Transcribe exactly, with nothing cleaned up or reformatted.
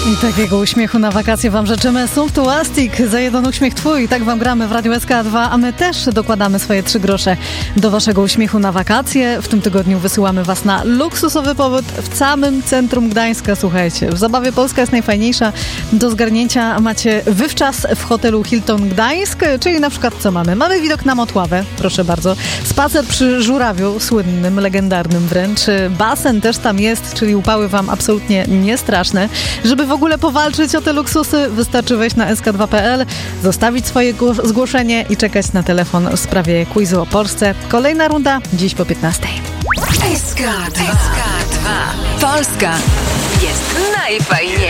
I takiego uśmiechu na wakacje wam życzymy. Sumtuastic za jeden uśmiech twój. Tak wam gramy w Radiu S K dwa, a my też dokładamy swoje trzy grosze do waszego uśmiechu na wakacje. W tym tygodniu wysyłamy was na luksusowy pobyt w samym centrum Gdańska. Słuchajcie, w zabawie Polska jest najfajniejsza. Do zgarnięcia macie wywczas w hotelu Hilton Gdańsk, czyli na przykład co mamy? Mamy widok na Motławę, proszę bardzo. Spacer przy Żurawiu, słynnym, legendarnym wręcz. Basen też tam jest, czyli upały wam absolutnie niestraszne. Żeby w ogóle powalczyć o te luksusy, wystarczy wejść na S K dwa kropka P L, zostawić swoje zgłoszenie i czekać na telefon w sprawie quizu o Polsce. Kolejna runda dziś po piętnastej. S K dwa. S K dwa. Polska jest najfajniejsza.